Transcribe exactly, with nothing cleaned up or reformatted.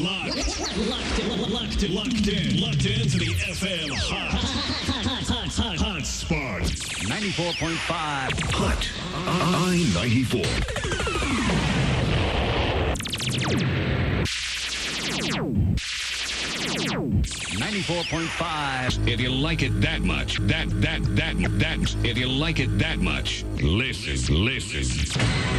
locked, locked, in, locked, in, locked in, locked into the F M hot, hot, hot, hot, hot, hot spot. ninety-four point five. Hot I ninety-four. ninety-four point five. If you like it that much, that, that, that, that, if you like it that much, listen, listen.